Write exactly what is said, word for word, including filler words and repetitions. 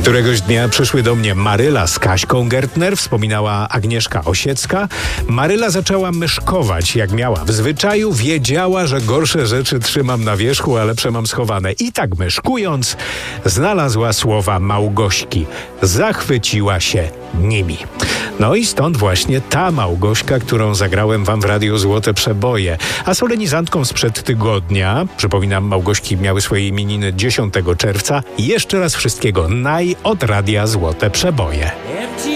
Któregoś dnia przyszły do mnie Maryla z Kaśką Gertner, wspominała Agnieszka Osiecka. Maryla zaczęła myszkować, jak miała w zwyczaju. Wiedziała, że gorsze rzeczy trzymam na wierzchu, a lepsze mam schowane. I tak myszkując, znalazła słowa Małgośki. Zachwyciła się nimi. No i stąd właśnie ta Małgośka, którą zagrałem wam w Radiu Złote Przeboje. A solenizantką sprzed tygodnia, przypominam, Małgośki miały swoje imieniny dziesiątego czerwca. Jeszcze raz wszystkiego naj od Radia Złote Przeboje.